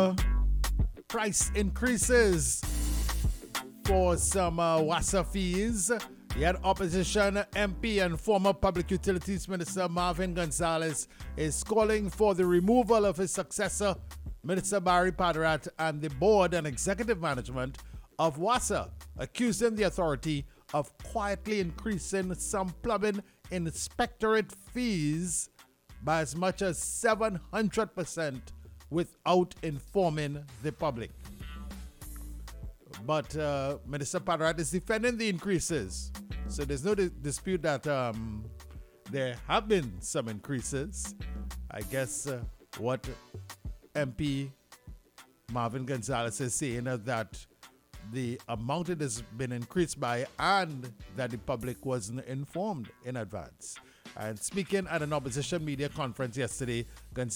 price increases for some WASA fees. Yet opposition MP and former Public Utilities Minister Marvin Gonzalez is calling for the removal of his successor, Minister Barry Padarat, and the board and executive management of WASA, accusing the authority of quietly increasing some plumbing inspectorate fees by as much as 700% without informing the public. But Minister Padarat is defending the increases. So there's no dispute that there have been some increases. I guess what MP Marvin Gonzalez is saying is that the amount it has been increased by and that the public wasn't informed in advance. And speaking at an opposition media conference yesterday, Gonzalez